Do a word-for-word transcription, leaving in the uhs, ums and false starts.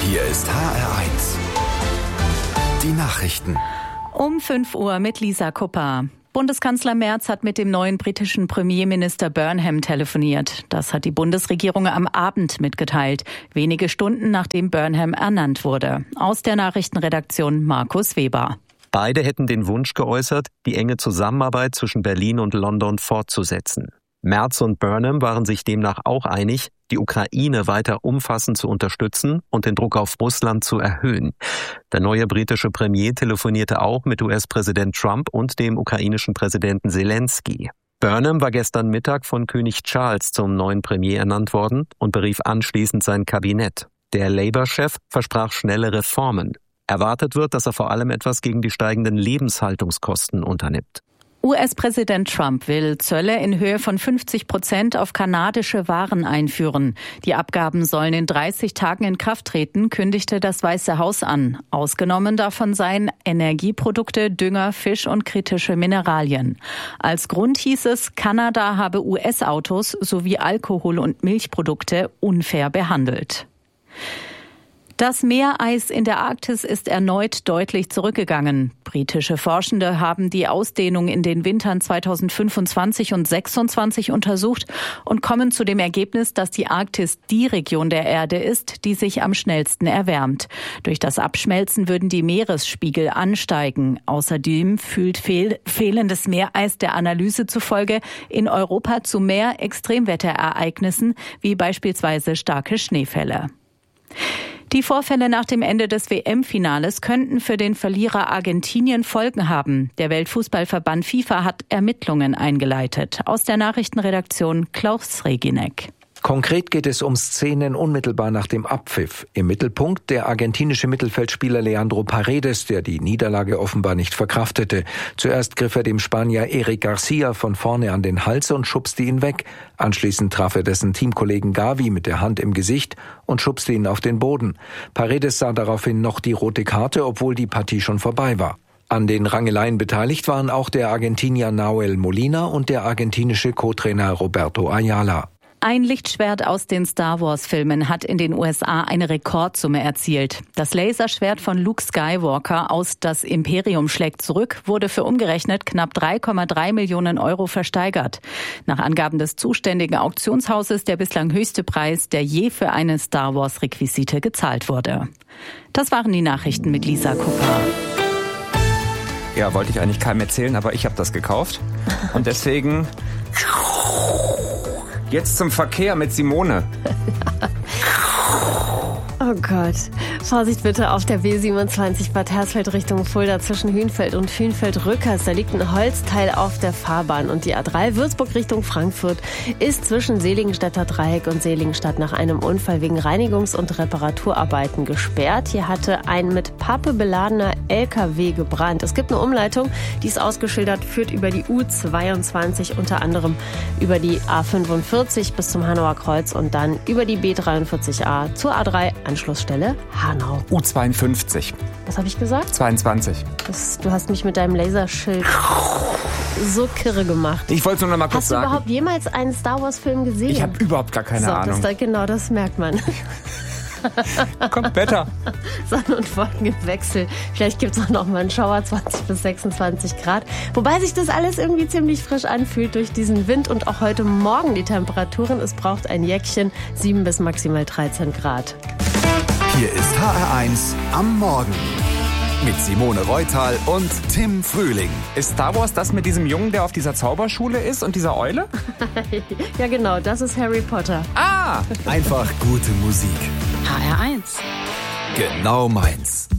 Hier ist H R eins. Die Nachrichten. Um fünf Uhr mit Lisa Kupper. Bundeskanzler Merz hat mit dem neuen britischen Premierminister Burnham telefoniert. Das hat die Bundesregierung am Abend mitgeteilt, wenige Stunden nachdem Burnham ernannt wurde. Aus der Nachrichtenredaktion Markus Weber. Beide hätten den Wunsch geäußert, die enge Zusammenarbeit zwischen Berlin und London fortzusetzen. Merz und Burnham waren sich demnach auch einig, die Ukraine weiter umfassend zu unterstützen und den Druck auf Russland zu erhöhen. Der neue britische Premier telefonierte auch mit U S-Präsident Trump und dem ukrainischen Präsidenten Zelensky. Burnham war gestern Mittag von König Charles zum neuen Premier ernannt worden und berief anschließend sein Kabinett. Der Labour-Chef versprach schnelle Reformen. Erwartet wird, dass er vor allem etwas gegen die steigenden Lebenshaltungskosten unternimmt. U S-Präsident Trump will Zölle in Höhe von fünfzig Prozent auf kanadische Waren einführen. Die Abgaben sollen in dreißig Tagen in Kraft treten, kündigte das Weiße Haus an. Ausgenommen davon seien Energieprodukte, Dünger, Fisch und kritische Mineralien. Als Grund hieß es, Kanada habe U S-Autos sowie Alkohol- und Milchprodukte unfair behandelt. Das Meereis in der Arktis ist erneut deutlich zurückgegangen. Britische Forschende haben die Ausdehnung in den Wintern zweitausendfünfundzwanzig und sechsundzwanzig untersucht und kommen zu dem Ergebnis, dass die Arktis die Region der Erde ist, die sich am schnellsten erwärmt. Durch das Abschmelzen würden die Meeresspiegel ansteigen. Außerdem führt fehl- fehlendes Meereis der Analyse zufolge in Europa zu mehr Extremwetterereignissen, wie beispielsweise starke Schneefälle. Die Vorfälle nach dem Ende des W M-Finales könnten für den Verlierer Argentinien Folgen haben. Der Weltfußballverband FIFA hat Ermittlungen eingeleitet. Aus der Nachrichtenredaktion Klaus Reginek. Konkret geht es um Szenen unmittelbar nach dem Abpfiff. Im Mittelpunkt der argentinische Mittelfeldspieler Leandro Paredes, der die Niederlage offenbar nicht verkraftete. Zuerst griff er dem Spanier Eric Garcia von vorne an den Hals und schubste ihn weg. Anschließend traf er dessen Teamkollegen Gavi mit der Hand im Gesicht und schubste ihn auf den Boden. Paredes sah daraufhin noch die rote Karte, obwohl die Partie schon vorbei war. An den Rangeleien beteiligt waren auch der Argentinier Nahuel Molina und der argentinische Co-Trainer Roberto Ayala. Ein Lichtschwert aus den Star-Wars-Filmen hat in den U S A eine Rekordsumme erzielt. Das Laserschwert von Luke Skywalker aus Das Imperium schlägt zurück wurde für umgerechnet knapp drei Komma drei Millionen Euro versteigert. Nach Angaben des zuständigen Auktionshauses der bislang höchste Preis, der je für eine Star-Wars-Requisite gezahlt wurde. Das waren die Nachrichten mit Lisa Kupper. Ja, wollte ich eigentlich keinem erzählen, aber ich habe das gekauft. Und deswegen... Jetzt zum Verkehr mit Simone. Oh Gott. Vorsicht bitte auf der B siebenundzwanzig Bad Hersfeld Richtung Fulda zwischen Hünfeld und Hünfeld-Rückers. Da liegt ein Holzteil auf der Fahrbahn. Und die A drei Würzburg Richtung Frankfurt ist zwischen Seligenstädter Dreieck und Seligenstadt nach einem Unfall wegen Reinigungs- und Reparaturarbeiten gesperrt. Hier hatte ein mit Pappe beladener L K W gebrannt. Es gibt eine Umleitung, die ist ausgeschildert, führt über die U zweiundzwanzig, unter anderem über die A fünfundvierzig bis zum Hanauer Kreuz und dann über die B dreiundvierzig A zur A drei Anschlussstelle Hanau. U zweiundfünfzig. Was habe ich gesagt? zweiundzwanzig. Das, du hast mich mit deinem Laserschild so kirre gemacht. Ich wollte es nur noch mal kurz hast sagen. Hast du überhaupt jemals einen Star-Wars-Film gesehen? Ich habe überhaupt gar keine so, Ahnung. Das, genau, das merkt man. Kommt Wetter. Sonne und Wolkenwechsel. Vielleicht gibt es auch noch mal einen Schauer, zwanzig bis sechsundzwanzig Grad. Wobei sich das alles irgendwie ziemlich frisch anfühlt durch diesen Wind und auch heute Morgen die Temperaturen. Es braucht ein Jäckchen, sieben bis maximal dreizehn Grad. Hier ist H R eins am Morgen mit Simone Reutal und Tim Frühling. Ist Star Wars das mit diesem Jungen, der auf dieser Zauberschule ist und dieser Eule? Ja genau, das ist Harry Potter. Ah! Einfach gute Musik. H R eins. Genau meins.